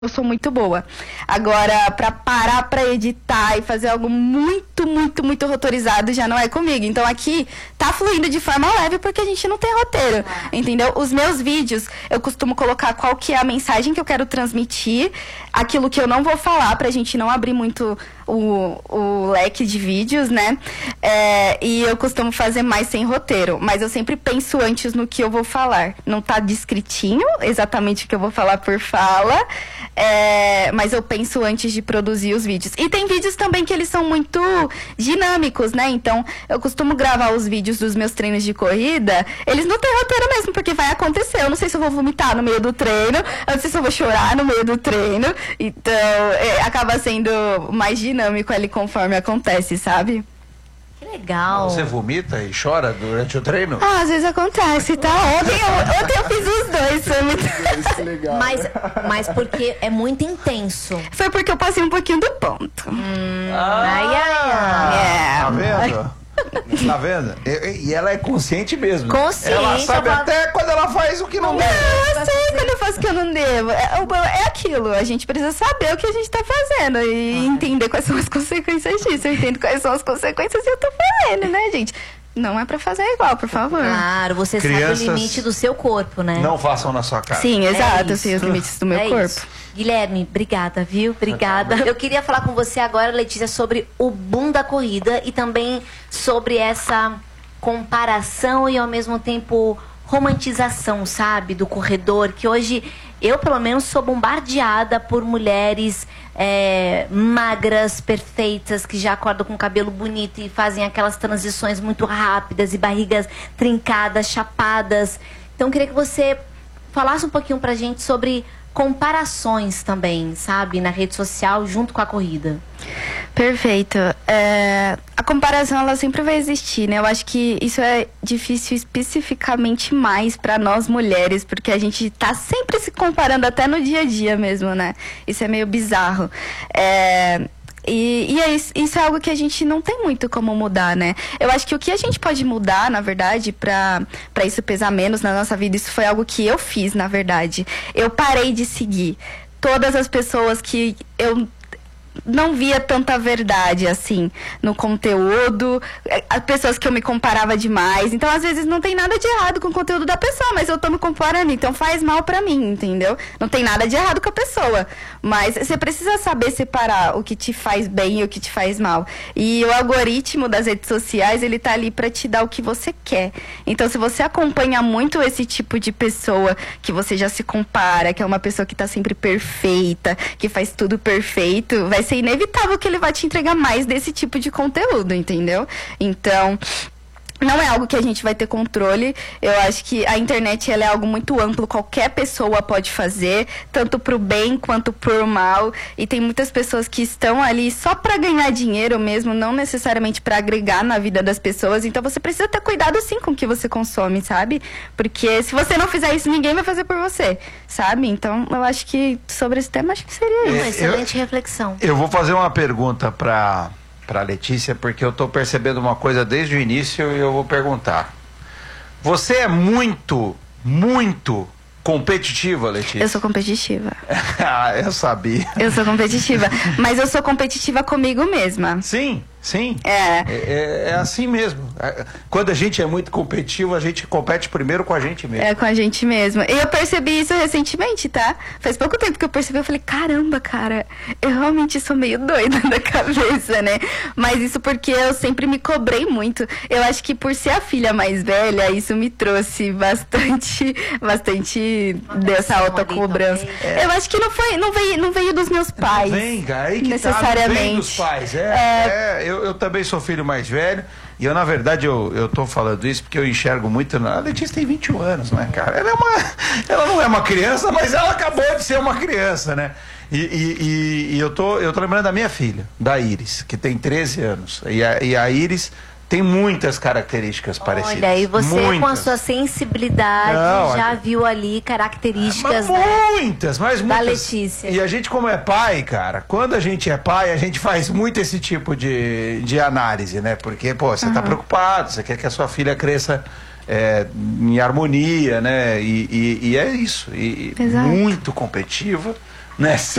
Eu sou muito boa. Agora, pra parar pra editar e fazer algo muito roteirizado já não é comigo. Então aqui tá fluindo de forma leve porque a gente não tem roteiro, entendeu? Os meus vídeos, eu costumo colocar qual que é a mensagem que eu quero transmitir, aquilo que eu não vou falar pra gente não abrir muito o leque de vídeos, né? E eu costumo fazer mais sem roteiro, mas eu sempre penso antes no que eu vou falar. Não tá descritinho exatamente o que eu vou falar por fala, mas eu penso antes de produzir os vídeos. E tem vídeos também que eles são muito dinâmicos, né? Então, eu costumo gravar os vídeos dos meus treinos de corrida, eles não têm roteiro mesmo, porque vai acontecer. Eu não sei se eu vou vomitar no meio do treino, eu não sei se eu vou chorar no meio do treino. Então, acaba sendo mais dinâmico ali conforme acontece, sabe? Que legal. Você vomita e chora durante o treino? Às vezes acontece, tá? Ontem eu fiz os dois, sabe? Que legal. Mas porque é muito intenso. Foi porque eu passei um pouquinho do ponto. Tá vendo? Tá vendo? E ela é consciente mesmo. Consciente. Ela sabe até quando ela faz o que não deve. Eu sei quando eu faço o que eu não devo. É aquilo, a gente precisa saber o que a gente tá fazendo e entender quais são as consequências disso. Eu entendo quais são as consequências e eu tô fazendo, né, gente? Não é pra fazer igual, por favor. Claro, você Crianças sabe o limite do seu corpo, né? Não façam na sua cara. Sim, exato, eu isso. sei os limites do meu corpo. Isso. Guilherme, obrigada, viu? Obrigada. Eu queria falar com você agora, Letícia, sobre o boom da corrida e também sobre essa comparação e ao mesmo tempo romantização, sabe, do corredor, que hoje eu pelo menos sou bombardeada por mulheres magras, perfeitas, que já acordam com cabelo bonito e fazem aquelas transições muito rápidas e barrigas trincadas, chapadas. Então eu queria que você falasse um pouquinho pra gente sobre comparações também, sabe, na rede social junto com a corrida. Perfeito. A comparação, ela sempre vai existir, né? Eu acho que isso é difícil especificamente mais pra nós mulheres, porque a gente tá sempre se comparando até no dia a dia mesmo, né? Isso é meio bizarro. Isso é algo que a gente não tem muito como mudar, né? Eu acho que o que a gente pode mudar, na verdade, pra isso pesar menos na nossa vida, isso foi algo que eu fiz, na verdade. Eu parei de seguir todas as pessoas que eu não via tanta verdade, assim, no conteúdo, as pessoas que eu me comparava demais. Então, às vezes, não tem nada de errado com o conteúdo da pessoa, mas eu tô me comparando, então faz mal pra mim, entendeu? Não tem nada de errado com a pessoa, mas você precisa saber separar o que te faz bem e o que te faz mal. E o algoritmo das redes sociais, ele tá ali pra te dar o que você quer. Então, se você acompanha muito esse tipo de pessoa, que você já se compara, que é uma pessoa que tá sempre perfeita, que faz tudo perfeito, vai ser inevitável que ele vai te entregar mais desse tipo de conteúdo, entendeu? Então, não é algo que a gente vai ter controle. Eu acho que a internet, ela é algo muito amplo, qualquer pessoa pode fazer, tanto pro bem quanto pro mal. E tem muitas pessoas que estão ali só pra ganhar dinheiro mesmo, não necessariamente pra agregar na vida das pessoas. Então você precisa ter cuidado sim com o que você consome, sabe? Porque se você não fizer isso, ninguém vai fazer por você, sabe? Então eu acho que sobre esse tema, acho que seria isso. Uma excelente reflexão. Eu vou fazer uma pergunta pra Letícia, porque eu tô percebendo uma coisa desde o início e eu vou perguntar. Você é muito competitiva, Letícia? Eu sou competitiva. Eu sabia. Eu sou competitiva. Mas eu sou competitiva comigo mesma. Sim. É assim mesmo. Quando a gente é muito competitivo, a gente compete primeiro com a gente mesmo. É com a gente mesmo. E eu percebi isso recentemente, tá? Faz pouco tempo que eu percebi, eu falei, caramba, cara, eu realmente sou meio doida da cabeça, né? Mas isso porque eu sempre me cobrei muito. Eu acho que por ser a filha mais velha, isso me trouxe bastante dessa autocobrança. Eu acho que não veio dos meus pais. Não vem, cara, aí que necessariamente. Não vem dos pais, Eu também sou filho mais velho e eu, na verdade, eu tô falando isso porque eu enxergo muito. A Letícia tem 21 anos, né, cara? Ela não é uma criança, mas ela acabou de ser uma criança, né? E eu tô lembrando da minha filha, da Iris, que tem 13 anos. E a Iris tem muitas características parecidas. Olha, e você muitas. Com a sua sensibilidade já viu ali características, muitas. Da Letícia. E a gente, como é pai, cara, quando a gente é pai, a gente faz muito esse tipo de análise, né? Porque, pô, você tá preocupado, você quer que a sua filha cresça em harmonia, né? E é isso. Exato. Muito competitiva, né?